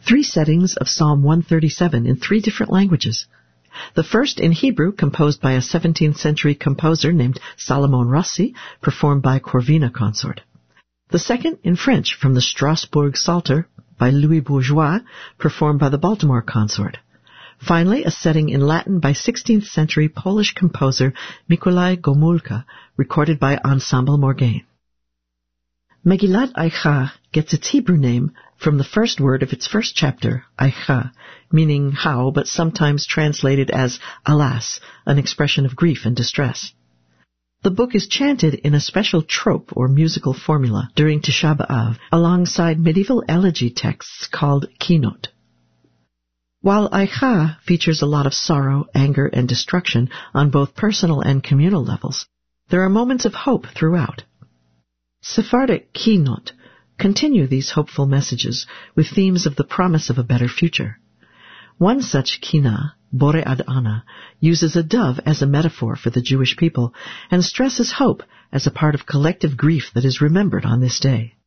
3 settings of Psalm 137 in 3 different languages. The first in Hebrew, composed by a 17th century composer named Salomon Rossi, performed by Corvina Consort. The second in French from the Strasbourg Psalter by Louis Bourgeois, performed by the Baltimore Consort. Finally, a setting in Latin by 16th century Polish composer Mikołaj Gomulka, recorded by Ensemble Morgaine. Megillat Eicha gets its Hebrew name from the first word of its first chapter, Eicha, meaning how, but sometimes translated as alas, an expression of grief and distress. The book is chanted in a special trope or musical formula during Tisha B'Av, alongside medieval elegy texts called kinot. While Eicha features a lot of sorrow, anger, and destruction on both personal and communal levels, there are moments of hope throughout. Sephardic kinot continue these hopeful messages with themes of the promise of a better future. One such kina, Bore Ad Ana, uses a dove as a metaphor for the Jewish people and stresses hope as a part of collective grief that is remembered on this day.